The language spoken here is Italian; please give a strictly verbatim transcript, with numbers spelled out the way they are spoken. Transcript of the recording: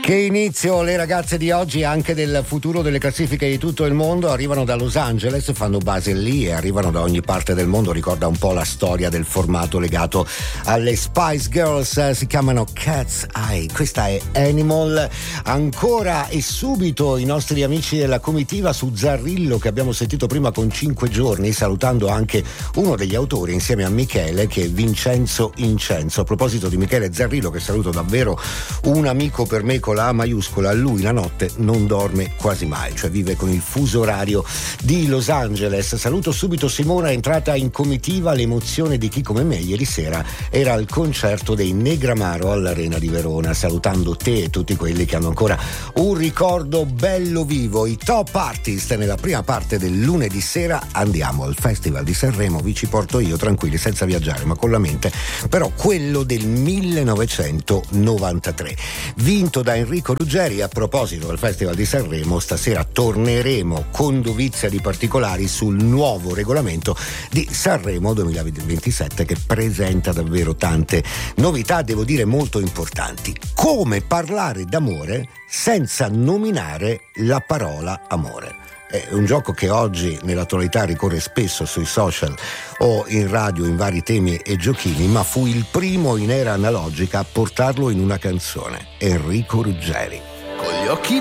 Che inizio, le ragazze di oggi, anche del futuro delle classifiche di tutto il mondo, arrivano da Los Angeles, fanno base lì e arrivano da ogni parte del mondo. Ricorda un po' la storia del formato legato alle Spice Girls, si chiamano Cat's Eye, questa è Animal. Ancora e subito i nostri amici della comitiva su Zarrillo, che abbiamo sentito prima con Cinque Giorni, salutando anche uno degli autori insieme a Michele, che è Vincenzo Incenzo. A proposito di Michele Zarrillo, che saluto davvero, un amico per me con la A maiuscola, lui la notte non dorme quasi mai, cioè vive con il fuso orario di Los Angeles. Saluto subito Simona, entrata in comitiva, l'emozione di chi come me ieri sera era al concerto dei Negramaro all'Arena di Verona, salutando te e tutti quelli che hanno ancora un ricordo bello vivo. I top artist nella prima parte del lunedì sera. Andiamo al Festival di Sanremo, vi ci porto io tranquilli, senza viaggiare ma con la mente, però quello del millenovecentonovantatré, vinto da Enrico Ruggeri. A proposito del Festival di Sanremo, stasera torneremo con dovizia di particolari sul nuovo regolamento di Sanremo duemilaventisette, che presenta davvero tante novità, devo dire molto importanti. Come parlare d'amore senza nominare la parola amore. È un gioco che oggi nell'attualità ricorre spesso sui social o in radio in vari temi e giochini, ma fu il primo in era analogica a portarlo in una canzone, Enrico Ruggeri. Con gli occhi